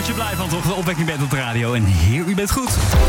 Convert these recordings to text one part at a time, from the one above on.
word je blij van, toch? De opwekking bent op de radio. En heer, u bent goed.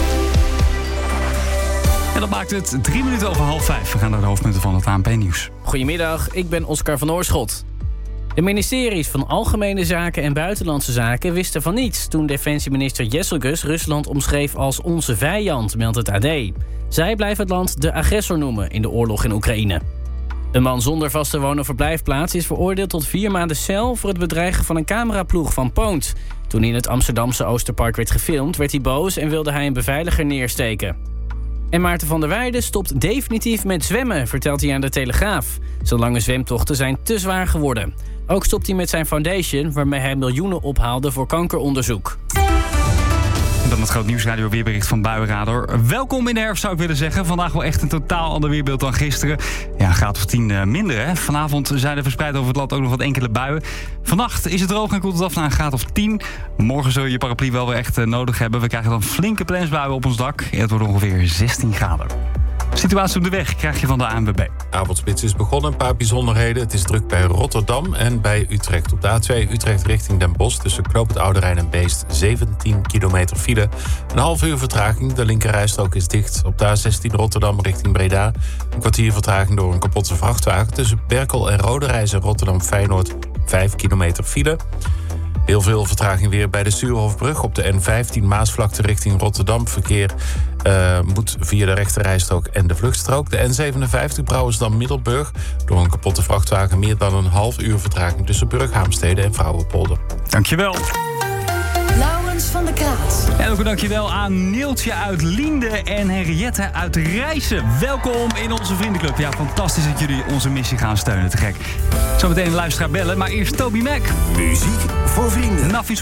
En dat maakt het 3 minuten over 4:30. We gaan naar de hoofdpunten van het ANP-nieuws. Goedemiddag, ik ben Oscar van Oorschot. De ministeries van Algemene Zaken en Buitenlandse Zaken wisten van niets toen defensieminister Jesselgus Rusland omschreef als onze vijand, meldt het AD. Zij blijven het land de agressor noemen in de oorlog in Oekraïne. Een man zonder vaste woon- of verblijfplaats is veroordeeld tot 4 maanden cel voor het bedreigen van een cameraploeg van Poont. Toen hij in het Amsterdamse Oosterpark werd gefilmd, werd hij boos en wilde hij een beveiliger neersteken. En Maarten van der Weijden stopt definitief met zwemmen, vertelt hij aan de Telegraaf. Zijn lange zwemtochten zijn te zwaar geworden. Ook stopt hij met zijn foundation, waarmee hij miljoenen ophaalde voor kankeronderzoek. Dan het groot nieuwsradio weerbericht van Buienradar. Welkom in de herfst, zou ik willen zeggen. Vandaag wel echt een totaal ander weerbeeld dan gisteren. Ja, een graad of 10 minder, hè. Vanavond zijn er verspreid over het land ook nog wat enkele buien. Vannacht is het droog en koelt het af naar een graad of 10. Morgen zul je je paraplu wel weer echt nodig hebben. We krijgen dan flinke plensbuien op ons dak. Het wordt ongeveer 16 graden. Situatie op de weg krijg je van de ANWB. Avondspits is begonnen, een paar bijzonderheden. Het is druk bij Rotterdam en bij Utrecht. Op de A2 Utrecht richting Den Bosch tussen Knoop het Oude Rijn en Beest 17 kilometer file. Een half uur vertraging, de linkerrijstrook is dicht. Op de A16 Rotterdam richting Breda. Een kwartier vertraging door een kapotte vrachtwagen. Tussen Berkel en Roderijs en Rotterdam-Feyenoord 5 kilometer file. Heel veel vertraging weer bij de Stuurhofbrug op de N15 Maasvlakte richting Rotterdam. Verkeer moet via de rechterrijstrook en de vluchtstrook. De N57 Brouwersdam-Middelburg. Door een kapotte vrachtwagen meer dan een half uur vertraging tussen Brughaamstede en Vrouwenpolder. Dankjewel. Laurens van der Kraat. En ook een dankjewel aan Neeltje uit Liende en Henriette uit Rijssen. Welkom in onze vriendenclub. Ja, fantastisch dat jullie onze missie gaan steunen. Te gek. Zometeen een luisteraar bellen, maar eerst Toby Mac. Muziek voor vrienden. Nafis